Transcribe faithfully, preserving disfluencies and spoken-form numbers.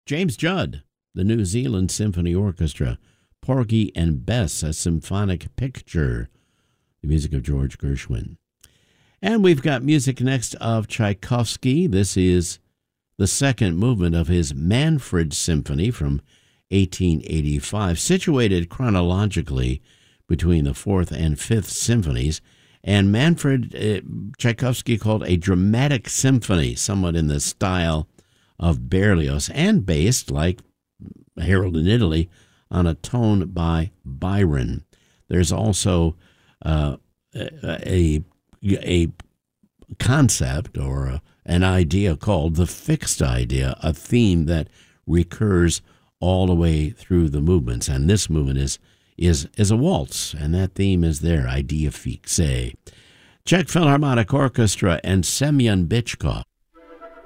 James Judd, the New Zealand Symphony Orchestra, Porgy and Bess, a symphonic picture, the music of George Gershwin. And we've got music next of Tchaikovsky. This is the second movement of his Manfred Symphony from eighteen eighty-five, situated chronologically between the fourth and fifth symphonies. And Manfred uh, Tchaikovsky called a dramatic symphony, somewhat in the style of Berlioz, and based, like Harold in Italy, on a tone by Byron. There's also uh, a, a concept or a, an idea called the fixed idea, a theme that recurs all the way through the movements. And this movement is is is a waltz, and that theme is there, idea fixe. Czech Philharmonic Orchestra and Semyon Bychkov.